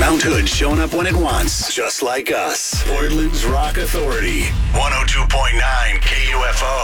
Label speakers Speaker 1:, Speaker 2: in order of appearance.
Speaker 1: Mount Hood showing up when it wants, just like us. Portland's Rock Authority. 102.9 KUFO.